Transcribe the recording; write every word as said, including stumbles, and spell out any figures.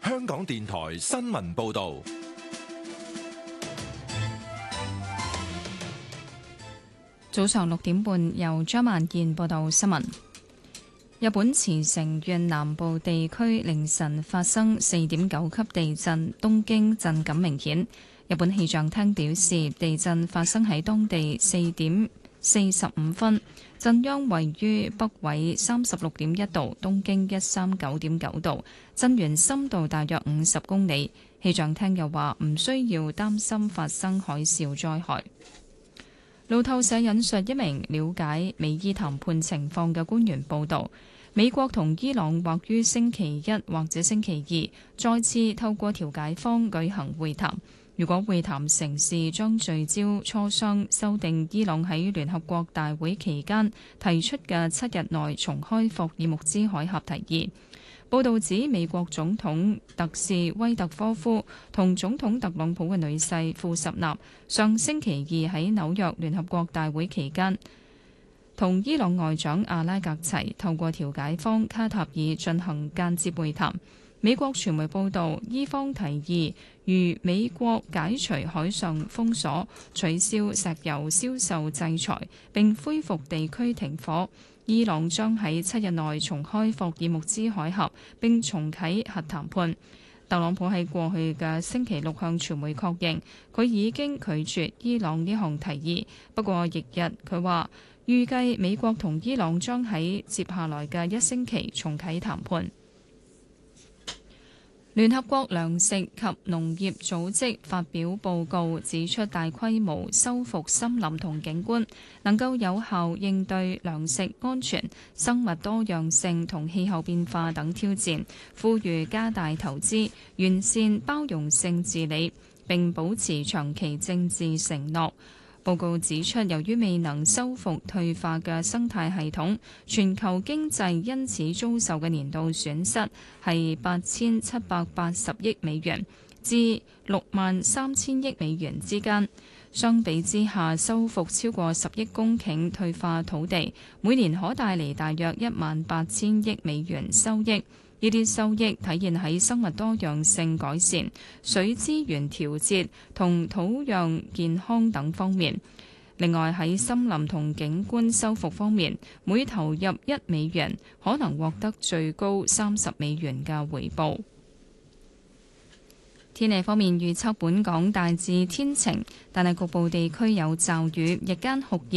香港電台新聞報道。 早上六點半，由張萬健報道新聞。日本茨城縣南部地區凌晨發生四點九級地震，東京震感明顯。日本氣象廳表示，地震發生喺當地四點四十五分，震央位於北緯三十六點一度，東經一三九點九度，震源深度大約五十公里。氣象廳又話唔需要擔心發生海嘯災害。路透社引述一名了解美伊談判情況嘅官員報道，美國同伊朗或於星期一或者星期二再次透過調解方舉行會談。如果會談成事，將聚焦磋商修訂伊朗喺聯合國大會期間提出嘅七日內重開霍爾木茲海峽提議。報導指，美國總統特使威特科夫同總統特朗普嘅女婿庫什納上星期二喺紐約聯合國大會期間，同伊朗外長阿拉格齊透過調解方卡塔爾進行間接會談。美國傳媒報導，伊方提議如美國解除海上封鎖、取消石油銷售制裁並恢復地區停火，伊朗將喺七日內重開霍爾木茲海峽並重啟核談判。特朗普喺過去嘅星期六向傳媒確認，佢已經拒絕伊朗呢項提議。不過翌日佢話，預計美國同伊朗將喺接下來嘅一星期重啟談判。聯合國糧食及農業組織發表報告，指出大規模修復森林同景觀能夠有效應對糧食安全、生物多樣性同氣候變化等挑戰，呼籲加大投資，完善包容性治理，並保持長期政治承諾。報告指出，由於未能修復退化嘅生態系統，全球經濟因此遭受嘅年度損失係八千七百八十億美元至六萬三千億美元之間。相比之下，修復超過十億公頃退化土地，每年可帶嚟大約一萬八千億美元收益。呢啲收益體現喺生物多樣性改善、水資源調節同土壤健康等方面。另外喺森林同景觀修復方面，每投入一美元可能獲得最高三十美元嘅回報。天氣方面預測，本港大致天晴，但係局部地區有驟雨，日間酷熱。